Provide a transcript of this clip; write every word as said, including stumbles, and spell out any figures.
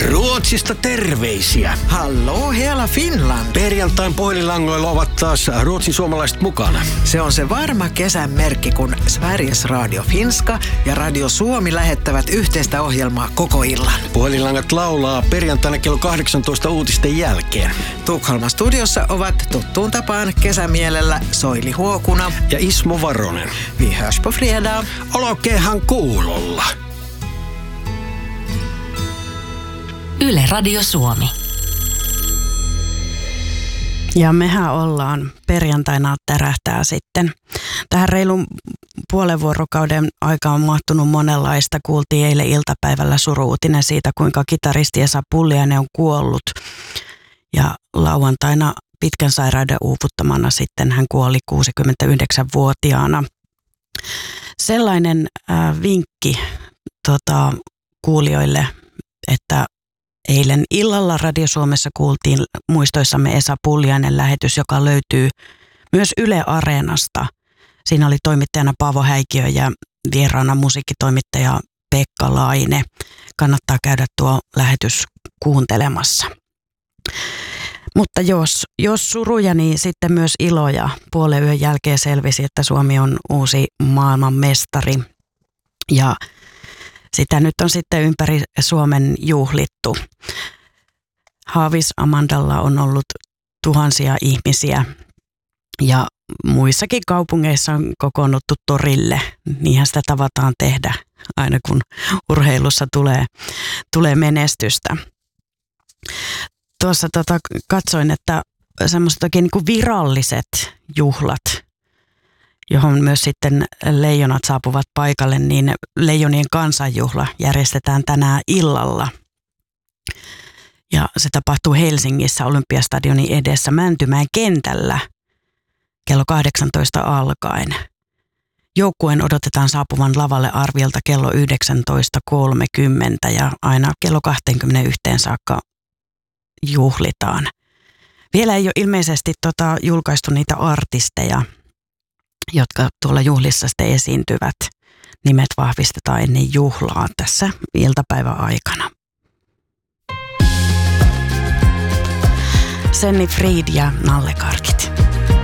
Ruotsista terveisiä. Hallå hela Finland. Perjantain puhelinlangoilla ovat taas ruotsin suomalaiset mukana. Se on se varma kesän merkki, kun Sveriges Radio Finska ja Radio Suomi lähettävät yhteistä ohjelmaa koko illan. Puhelinlangat laulaa perjantaina kello kahdeksantoista uutisten jälkeen. Tukholman studiossa ovat tuttuun tapaan kesämielellä Soili Huokuna ja Ismo Varonen. Vi hörs på fredag. Olkeehan kuulolla. Yle Radio Suomi. Ja mehän ollaan perjantaina tärähtää sitten. Tähän reilun puolen vuorokauden aikaan on mahtunut monenlaista. Kuultiin eilen iltapäivällä suru-uutinen siitä, kuinka kitaristi Esa Pulliainen on kuollut. Ja lauantaina pitkän sairauden uuvuttamana sitten hän kuoli kuusikymmentäyhdeksänvuotiaana. Sellainen äh, vinkki tota, kuulijoille, että eilen illalla Radio Suomessa kuultiin muistoissamme Esa Pulliainen lähetys, joka löytyy myös Yle Areenasta. Siinä oli toimittajana Paavo Häikiö ja vieraana musiikkitoimittaja Pekka Laine. Kannattaa käydä tuo lähetys kuuntelemassa. Mutta jos, jos suruja, niin sitten myös iloja. Puolen yön jälkeen selvisi, että Suomi on uusi maailmanmestari. Ja sitä nyt on sitten ympäri Suomen juhlittu. Haavis Amandalla on ollut tuhansia ihmisiä ja muissakin kaupungeissa on kokoonnuttu torille. Niinhän sitä tavataan tehdä aina kun urheilussa tulee, tulee menestystä. Tuossa tota, katsoin, että semmoiset oikein niin kuin viralliset juhlat, johon myös sitten leijonat saapuvat paikalle, niin Leijonien kansanjuhla järjestetään tänään illalla. Ja se tapahtuu Helsingissä Olympiastadionin edessä Mäntymäen kentällä kello kahdeksantoista alkaen. Joukkueen odotetaan saapuvan lavalle arviolta kello yhdeksäntoista kolmekymmentä ja aina kello kaksikymmentäyksi saakka juhlitaan. Vielä ei ole ilmeisesti tota julkaistu niitä artisteja, jotka tuolla juhlissa sitten esiintyvät. Nimet vahvistetaan ennen juhlaa tässä iltapäivän aikana. Senni Fried ja Nalle Karkit.